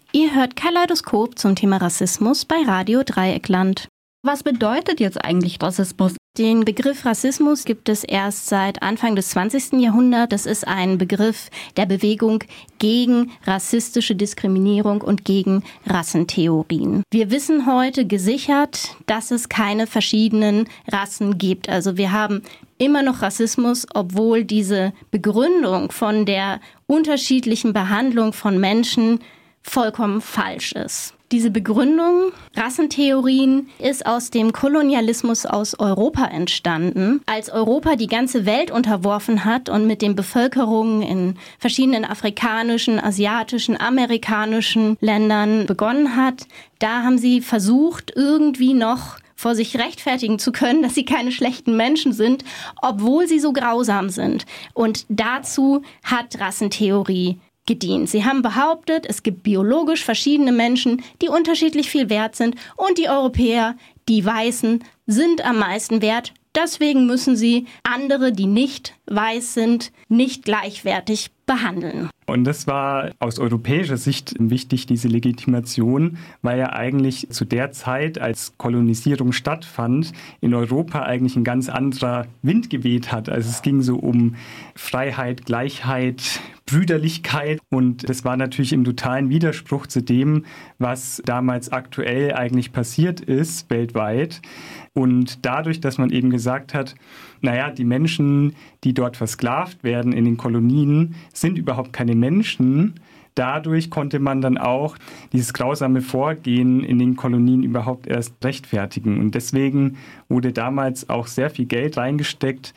Ihr hört Kaleidoskop zum Thema Rassismus bei Radio Dreieckland. Was bedeutet jetzt eigentlich Rassismus? Den Begriff Rassismus gibt es erst seit Anfang des 20. Jahrhunderts. Das ist ein Begriff der Bewegung gegen rassistische Diskriminierung und gegen Rassentheorien. Wir wissen heute gesichert, dass es keine verschiedenen Rassen gibt. Also wir haben immer noch Rassismus, obwohl diese Begründung von der unterschiedlichen Behandlung von Menschen vollkommen falsch ist. Diese Begründung, Rassentheorien, ist aus dem Kolonialismus aus Europa entstanden. Als Europa die ganze Welt unterworfen hat und mit den Bevölkerungen in verschiedenen afrikanischen, asiatischen, amerikanischen Ländern begonnen hat, da haben sie versucht, irgendwie noch vor sich rechtfertigen zu können, dass sie keine schlechten Menschen sind, obwohl sie so grausam sind. Und dazu hat Rassentheorie gedient. Sie haben behauptet, es gibt biologisch verschiedene Menschen, die unterschiedlich viel wert sind und die Europäer, die Weißen, sind am meisten wert. Deswegen müssen sie andere, die nicht weiß sind, nicht gleichwertig behandeln. Und das war aus europäischer Sicht wichtig, diese Legitimation, weil ja eigentlich zu der Zeit, als Kolonisierung stattfand, in Europa eigentlich ein ganz anderer Wind geweht hat. Also es ging so um Freiheit, Gleichheit, Brüderlichkeit, und das war natürlich im totalen Widerspruch zu dem, was damals aktuell eigentlich passiert ist, weltweit. Und dadurch, dass man eben gesagt hat, naja, die Menschen, die dort versklavt werden in den Kolonien, sind überhaupt keine Menschen. Dadurch konnte man dann auch dieses grausame Vorgehen in den Kolonien überhaupt erst rechtfertigen. Und deswegen wurde damals auch sehr viel Geld reingesteckt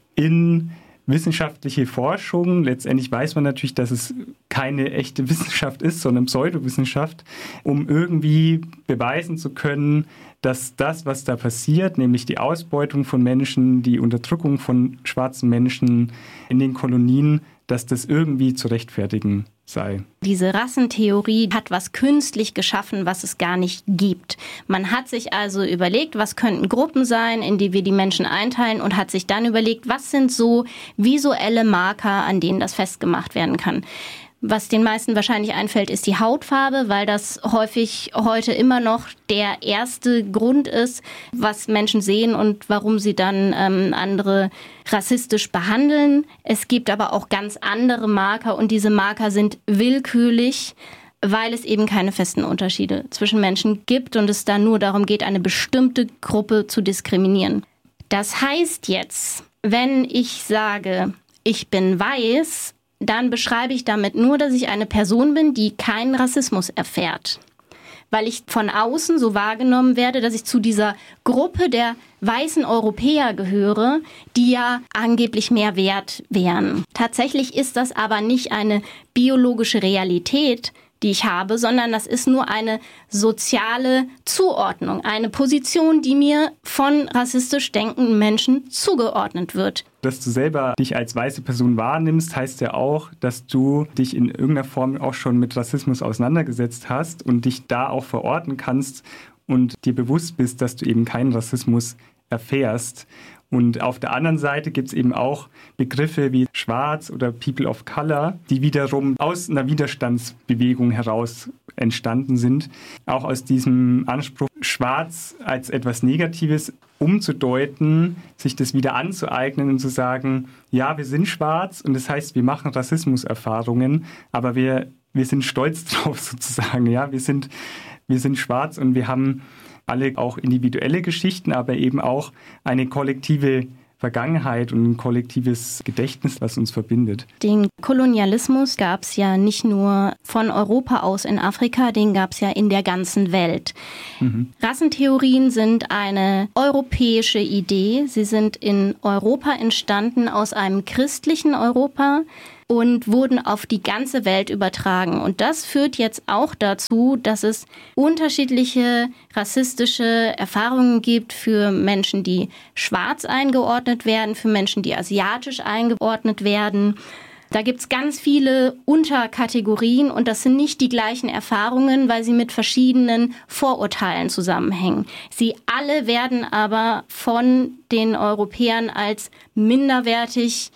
in wissenschaftliche Forschung. Letztendlich weiß man natürlich, dass es keine echte Wissenschaft ist, sondern Pseudowissenschaft, um irgendwie beweisen zu können, dass das, was da passiert, nämlich die Ausbeutung von Menschen, die Unterdrückung von schwarzen Menschen in den Kolonien, dass das irgendwie zu rechtfertigen sei. Diese Rassentheorie hat was künstlich geschaffen, was es gar nicht gibt. Man hat sich also überlegt, was könnten Gruppen sein, in die wir die Menschen einteilen, und hat sich dann überlegt, was sind so visuelle Marker, an denen das festgemacht werden kann. Was den meisten wahrscheinlich einfällt, ist die Hautfarbe, weil das häufig heute immer noch der erste Grund ist, was Menschen sehen und warum sie dann andere rassistisch behandeln. Es gibt aber auch ganz andere Marker, und diese Marker sind willkürlich, weil es eben keine festen Unterschiede zwischen Menschen gibt und es dann nur darum geht, eine bestimmte Gruppe zu diskriminieren. Das heißt jetzt, wenn ich sage, ich bin weiß, dann beschreibe ich damit nur, dass ich eine Person bin, die keinen Rassismus erfährt. Weil ich von außen so wahrgenommen werde, dass ich zu dieser Gruppe der weißen Europäer gehöre, die ja angeblich mehr wert wären. Tatsächlich ist das aber nicht eine biologische Realität, die ich habe, sondern das ist nur eine soziale Zuordnung, eine Position, die mir von rassistisch denkenden Menschen zugeordnet wird. Dass du selber dich als weiße Person wahrnimmst, heißt ja auch, dass du dich in irgendeiner Form auch schon mit Rassismus auseinandergesetzt hast und dich da auch verorten kannst und dir bewusst bist, dass du eben keinen Rassismus erfährst. Und auf der anderen Seite gibt es eben auch Begriffe wie Schwarz oder People of Color, die wiederum aus einer Widerstandsbewegung heraus entstanden sind. Auch aus diesem Anspruch, Schwarz als etwas Negatives umzudeuten, sich das wieder anzueignen und zu sagen, ja, wir sind schwarz und das heißt, wir machen Rassismuserfahrungen, aber wir sind stolz drauf sozusagen. Ja, wir sind schwarz und wir haben alle auch individuelle Geschichten, aber eben auch eine kollektive Vergangenheit und ein kollektives Gedächtnis, was uns verbindet. Den Kolonialismus gab es ja nicht nur von Europa aus in Afrika, den gab es ja in der ganzen Welt. Rassentheorien sind eine europäische Idee. Sie sind in Europa entstanden aus einem christlichen Europa und wurden auf die ganze Welt übertragen. Und das führt jetzt auch dazu, dass es unterschiedliche rassistische Erfahrungen gibt für Menschen, die schwarz eingeordnet werden, für Menschen, die asiatisch eingeordnet werden. Da gibt's ganz viele Unterkategorien und das sind nicht die gleichen Erfahrungen, weil sie mit verschiedenen Vorurteilen zusammenhängen. Sie alle werden aber von den Europäern als minderwertig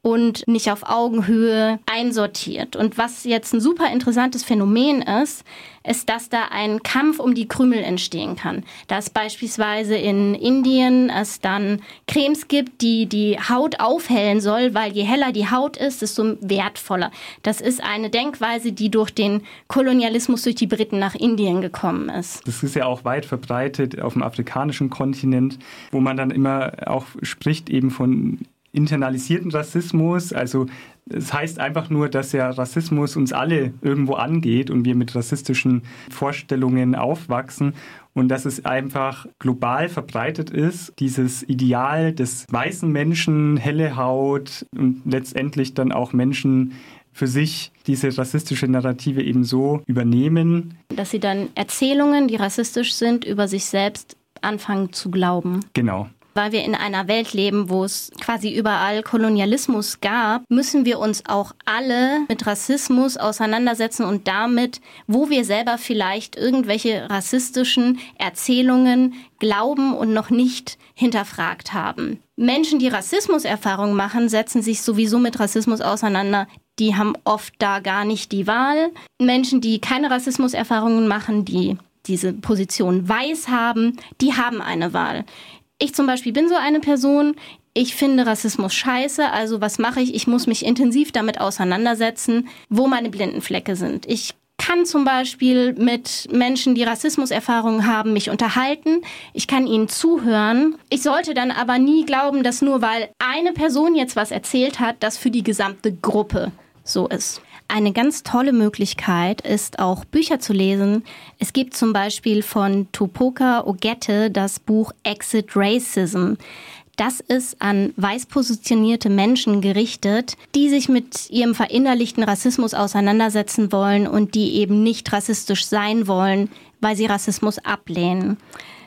und nicht auf Augenhöhe einsortiert. Und was jetzt ein super interessantes Phänomen ist, dass da ein Kampf um die Krümel entstehen kann. Dass beispielsweise in Indien es dann Cremes gibt, die die Haut aufhellen soll, weil je heller die Haut ist, desto wertvoller. Das ist eine Denkweise, die durch den Kolonialismus durch die Briten nach Indien gekommen ist. Das ist ja auch weit verbreitet auf dem afrikanischen Kontinent, wo man dann immer auch spricht eben von internalisierten Rassismus. Also es heißt einfach nur, dass ja Rassismus uns alle irgendwo angeht und wir mit rassistischen Vorstellungen aufwachsen und dass es einfach global verbreitet ist, dieses Ideal des weißen Menschen, helle Haut und letztendlich dann auch Menschen für sich diese rassistische Narrative eben so übernehmen. Dass sie dann Erzählungen, die rassistisch sind, über sich selbst anfangen zu glauben. Genau. Weil wir in einer Welt leben, wo es quasi überall Kolonialismus gab, müssen wir uns auch alle mit Rassismus auseinandersetzen und damit, wo wir selber vielleicht irgendwelche rassistischen Erzählungen glauben und noch nicht hinterfragt haben. Menschen, die Rassismuserfahrungen machen, setzen sich sowieso mit Rassismus auseinander. Die haben oft da gar nicht die Wahl. Menschen, die keine Rassismuserfahrungen machen, die diese Position weiß haben, die haben eine Wahl. Ich zum Beispiel bin so eine Person, ich finde Rassismus scheiße, also was mache ich? Ich muss mich intensiv damit auseinandersetzen, wo meine blinden Flecke sind. Ich kann zum Beispiel mit Menschen, die Rassismuserfahrungen haben, mich unterhalten. Ich kann ihnen zuhören. Ich sollte dann aber nie glauben, dass nur weil eine Person jetzt was erzählt hat, das für die gesamte Gruppe so ist. Eine ganz tolle Möglichkeit ist auch Bücher zu lesen. Es gibt zum Beispiel von Tupoka Ogette das Buch Exit Racism. Das ist an weiß positionierte Menschen gerichtet, die sich mit ihrem verinnerlichten Rassismus auseinandersetzen wollen und die eben nicht rassistisch sein wollen, weil sie Rassismus ablehnen.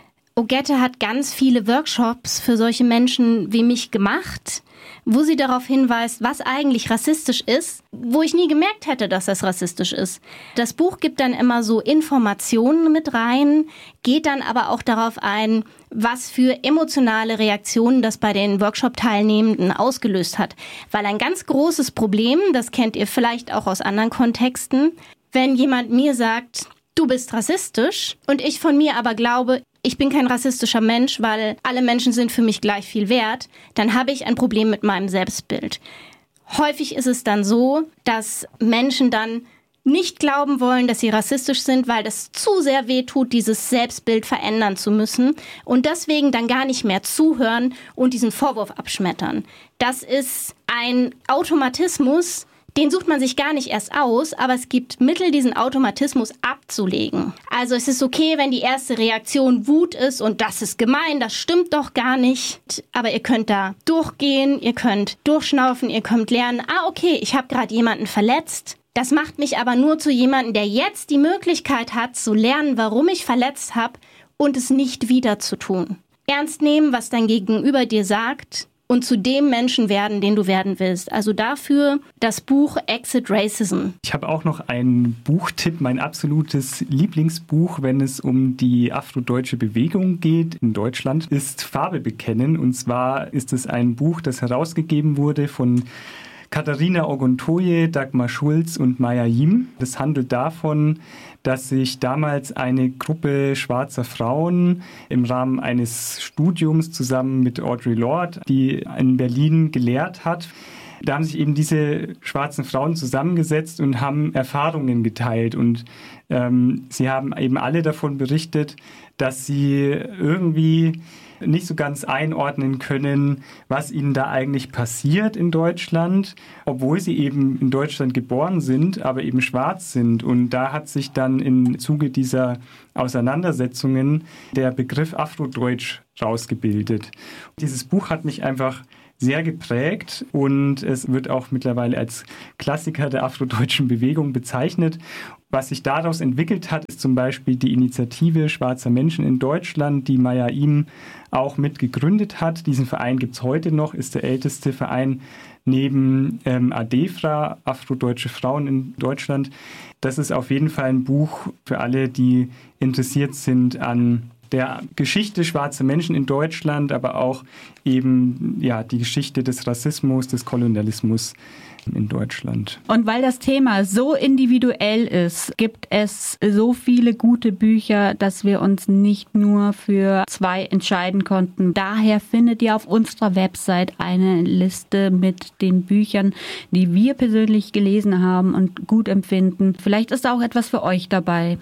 Ogette hat ganz viele Workshops für solche Menschen wie mich gemacht, wo sie darauf hinweist, was eigentlich rassistisch ist, wo ich nie gemerkt hätte, dass das rassistisch ist. Das Buch gibt dann immer so Informationen mit rein, geht dann aber auch darauf ein, was für emotionale Reaktionen das bei den Workshop-Teilnehmenden ausgelöst hat. Weil ein ganz großes Problem, das kennt ihr vielleicht auch aus anderen Kontexten, wenn jemand mir sagt, du bist rassistisch und ich von mir aber glaube, ich bin kein rassistischer Mensch, weil alle Menschen sind für mich gleich viel wert, dann habe ich ein Problem mit meinem Selbstbild. Häufig ist es dann so, dass Menschen dann nicht glauben wollen, dass sie rassistisch sind, weil das zu sehr wehtut, dieses Selbstbild verändern zu müssen und deswegen dann gar nicht mehr zuhören und diesen Vorwurf abschmettern. Das ist ein Automatismus, den sucht man sich gar nicht erst aus, aber es gibt Mittel, diesen Automatismus abzulegen. Also es ist okay, wenn die erste Reaktion Wut ist und das ist gemein, das stimmt doch gar nicht. Aber ihr könnt da durchgehen, ihr könnt durchschnaufen, ihr könnt lernen, okay, ich habe gerade jemanden verletzt. Das macht mich aber nur zu jemandem, der jetzt die Möglichkeit hat, zu lernen, warum ich verletzt habe und es nicht wieder zu tun. Ernst nehmen, was dein Gegenüber dir sagt. Und zu dem Menschen werden, den du werden willst. Also dafür das Buch Exit Racism. Ich habe auch noch einen Buchtipp, mein absolutes Lieblingsbuch, wenn es um die afrodeutsche Bewegung geht in Deutschland, ist Farbe bekennen. Und zwar ist es ein Buch, das herausgegeben wurde von Katharina Oguntoye, Dagmar Schulz und Maya Yim. Das handelt davon, dass sich damals eine Gruppe schwarzer Frauen im Rahmen eines Studiums zusammen mit Audre Lorde, die in Berlin gelehrt hat, da haben sich eben diese schwarzen Frauen zusammengesetzt und haben Erfahrungen geteilt. Und sie haben eben alle davon berichtet, dass sie irgendwie nicht so ganz einordnen können, was ihnen da eigentlich passiert in Deutschland, obwohl sie eben in Deutschland geboren sind, aber eben schwarz sind. Und da hat sich dann im Zuge dieser Auseinandersetzungen der Begriff Afrodeutsch rausgebildet. Dieses Buch hat mich einfach sehr geprägt und es wird auch mittlerweile als Klassiker der afrodeutschen Bewegung bezeichnet. Was sich daraus entwickelt hat, ist zum Beispiel die Initiative Schwarzer Menschen in Deutschland, die Maya Yim auch mit gegründet hat. Diesen Verein gibt es heute noch, ist der älteste Verein neben ADEFRA, Afrodeutsche Frauen in Deutschland. Das ist auf jeden Fall ein Buch für alle, die interessiert sind an der Geschichte schwarzer Menschen in Deutschland, aber auch eben die Geschichte des Rassismus, des Kolonialismus in Deutschland. Und weil das Thema so individuell ist, gibt es so viele gute Bücher, dass wir uns nicht nur für 2 entscheiden konnten. Daher findet ihr auf unserer Website eine Liste mit den Büchern, die wir persönlich gelesen haben und gut empfinden. Vielleicht ist auch etwas für euch dabei.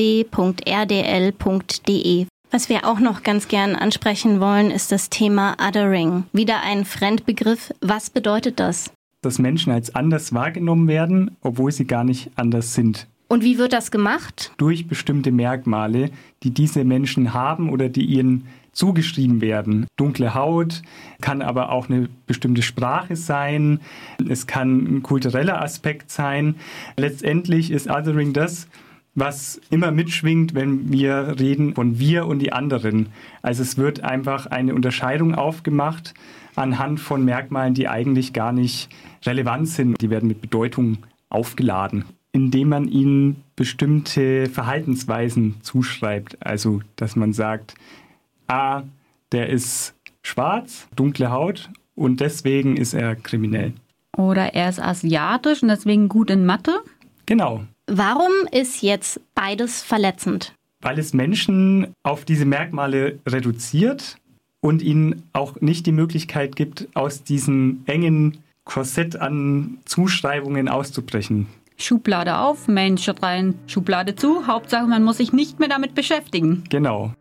www.rdl.de. Was wir auch noch ganz gern ansprechen wollen, ist das Thema Othering. Wieder ein Fremdbegriff. Was bedeutet das? Dass Menschen als anders wahrgenommen werden, obwohl sie gar nicht anders sind. Und wie wird das gemacht? Durch bestimmte Merkmale, die diese Menschen haben oder die ihnen zugeschrieben werden. Dunkle Haut, kann aber auch eine bestimmte Sprache sein, es kann ein kultureller Aspekt sein. Letztendlich ist Othering das, was immer mitschwingt, wenn wir reden von wir und die anderen. Also es wird einfach eine Unterscheidung aufgemacht anhand von Merkmalen, die eigentlich gar nicht relevant sind. Die werden mit Bedeutung aufgeladen, indem man ihnen bestimmte Verhaltensweisen zuschreibt. Also, dass man sagt, der ist schwarz, dunkle Haut und deswegen ist er kriminell. Oder er ist asiatisch und deswegen gut in Mathe. Genau. Warum ist jetzt beides verletzend? Weil es Menschen auf diese Merkmale reduziert und ihnen auch nicht die Möglichkeit gibt, aus diesem engen Korsett an Zuschreibungen auszubrechen. Schublade auf, Mensch rein, Schublade zu. Hauptsache, man muss sich nicht mehr damit beschäftigen. Genau.